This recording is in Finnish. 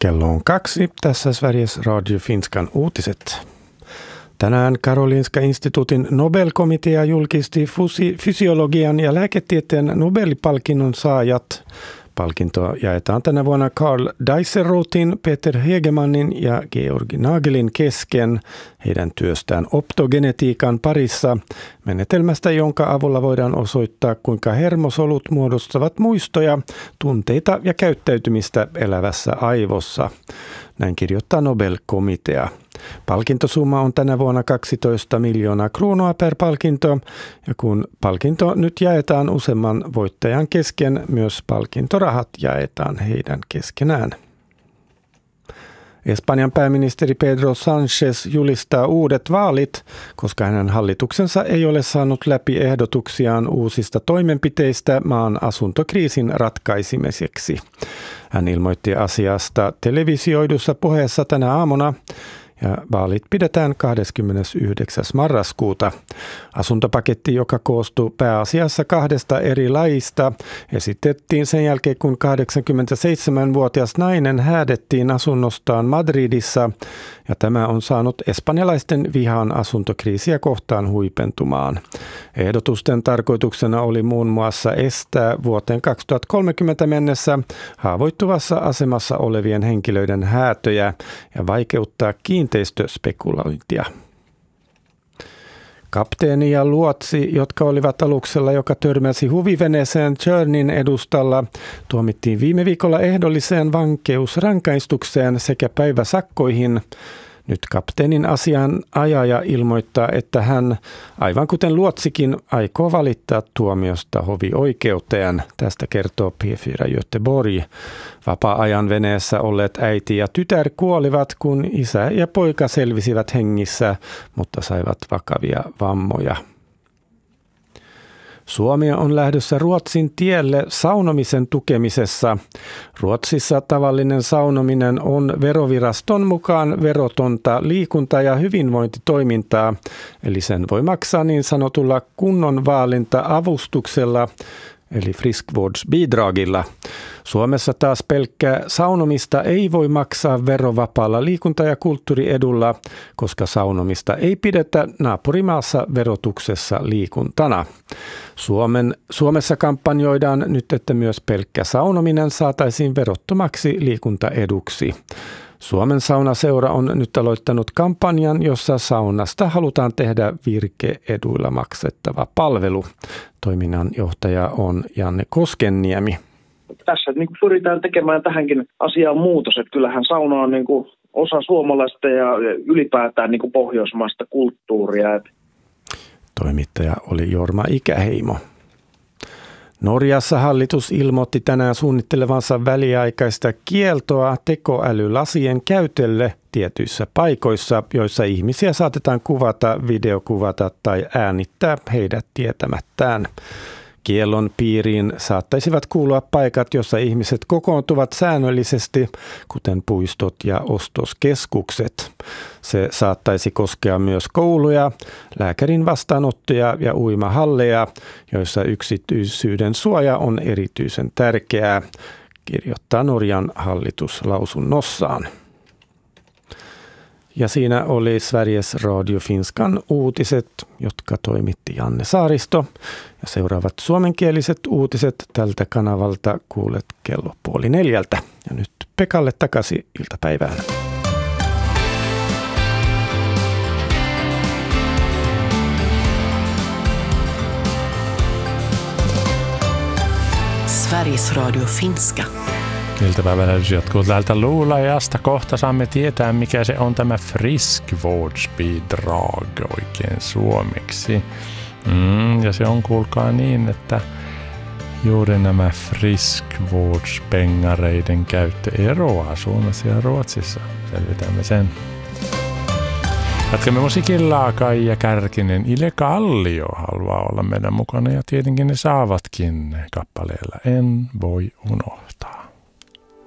Kello on 2. Tässä Sveriges Radio Finskan uutiset. Tänään Karolinska instituutin Nobel-komitea julkisti fysiologian ja lääketieteen Nobelpalkinnon saajat. Palkinto jaetaan tänä vuonna Karl Dijsselrootin, Peter Hegemannin ja Georg Nagelin kesken heidän työstään optogenetiikan parissa, menetelmästä, jonka avulla voidaan osoittaa, kuinka hermosolut muodostavat muistoja, tunteita ja käyttäytymistä elävässä aivossa. Näin kirjoittaa Nobel-komitea. Palkintosumma on tänä vuonna 12 miljoonaa kruunua per palkinto, ja kun palkinto nyt jaetaan useamman voittajan kesken, myös palkintorahat jaetaan heidän keskenään. Espanjan pääministeri Pedro Sánchez julistaa uudet vaalit, koska hänen hallituksensa ei ole saanut läpi ehdotuksiaan uusista toimenpiteistä maan asuntokriisin ratkaisemiseksi. Hän ilmoitti asiasta televisioidussa puheessa tänä aamuna, ja vaalit pidetään 29. marraskuuta. Asuntopaketti, joka koostuu pääasiassa 2 eri lajista, esitettiin sen jälkeen, kun 87-vuotias nainen häädettiin asunnostaan Madridissa, ja tämä on saanut espanjalaisten vihan asuntokriisiä kohtaan huipentumaan. Ehdotusten tarkoituksena oli muun muassa estää vuoteen 2030 mennessä haavoittuvassa asemassa olevien henkilöiden häätöjä ja vaikeuttaa kiinteistöspekulointia. Kapteeni ja luotsi, jotka olivat aluksella, joka törmäsi huviveneeseen Tjörnin edustalla, tuomittiin viime viikolla ehdolliseen vankeusrankaistukseen sekä päiväsakkoihin. Nyt kapteenin asianajaja ilmoittaa, että hän, aivan kuten luotsikin, aikoo valittaa tuomiosta hovioikeuteen. Tästä kertoo P4 Göteborg. Vapaa-ajan veneessä olleet äiti ja tytär kuolivat, kun isä ja poika selvisivät hengissä, mutta saivat vakavia vammoja. Suomi on lähdössä Ruotsin tielle saunomisen tukemisessa. Ruotsissa tavallinen saunominen on veroviraston mukaan verotonta liikunta- ja hyvinvointitoimintaa, eli sen voi maksaa niin sanotulla kunnonvaalinta-avustuksella, eli friskvårdsbidragilla. Suomessa taas pelkkää saunomista ei voi maksaa verovapaalla liikunta- ja kulttuuriedulla, koska ei pidetä naapurimaassa verotuksessa liikuntana. Suomessa kampanjoidaan nyt, että myös pelkkä saunominen saataisiin verottomaksi liikuntaeduksi. Suomen saunaseura on nyt aloittanut kampanjan, jossa saunasta halutaan tehdä virke-eduilla maksettava palvelu. Toiminnan johtaja on Janne Koskenniemi. Tässä pyritään tekemään tähänkin asiaan muutos, että kyllähän sauna on osa suomalaista ja ylipäätään pohjoismaista kulttuuria. Toimittaja oli Jorma Ikäheimo. Norjassa hallitus ilmoitti tänään suunnittelevansa väliaikaista kieltoa tekoälylasien käytölle tietyissä paikoissa, joissa ihmisiä saatetaan kuvata, videokuvata tai äänittää heidät tietämättään. Kiellon piiriin saattaisivat kuulua paikat, joissa ihmiset kokoontuvat säännöllisesti, kuten puistot ja ostoskeskukset. Se saattaisi koskea myös kouluja, lääkärin vastaanottoja ja uimahalleja, joissa yksityisyyden suoja on erityisen tärkeää, kirjoittaa Norjan hallitus lausunnossaan. Ja siinä oli Sveriges Radio Finskan uutiset, jotka toimitti Janne Saaristo. Ja seuraavat suomenkieliset uutiset tältä kanavalta kuulet kello 3:30. Ja nyt Pekalle takaisin iltapäivään. Sveriges Radio Finska. Iltapäivän jatkuu täältä Luulajasta. Kohta saamme tietää, mikä se on tämä friskvårdsbidrag oikein suomeksi. Ja se on, kuulkaa niin, että juuri nämä friskvårdspengareiden käyttö eroaa Suomessa ja Ruotsissa. Selvitämme sen. Jatkamme musiikilla. Kaija Kärkinen, Ile Kallio haluaa olla meidän mukana ja tietenkin ne saavatkin kappaleella En voi unohtaa.